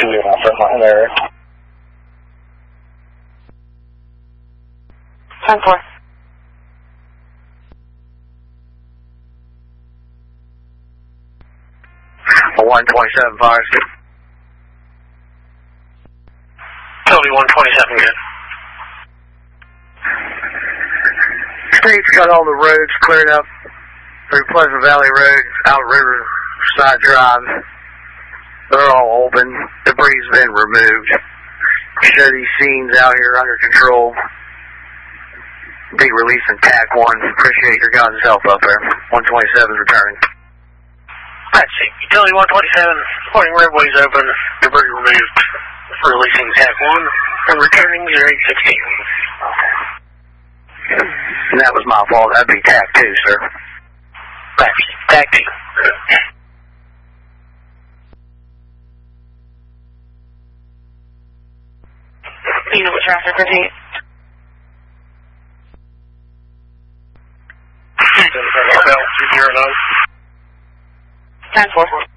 frontline there. 10-4. 127 fires. Cody 127, good. State's got all the roads cleared up through Pleasant Valley Road, out Riverside Drive. They're all open. Debris has been removed. Show these scenes out here under control. Be releasing TAC 1. Appreciate your guys' help up there. 127 is returning. Let's see. Utility 127, reporting roadways open, debris removed, releasing TAC 1, and returning 0816. And that was my fault. That'd be TAC 2, sir. TAC 2. You know what traffic repeat? 10-4.